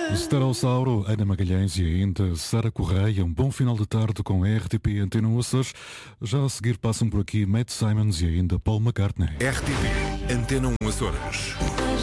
Esterossauro, Ana Magalhães e ainda Sara Correia. Um bom final de tarde com a RTP Antena Açores. Já a seguir passam por aqui Matt Simons e ainda Paul McCartney. RTP Antena 1 Açores.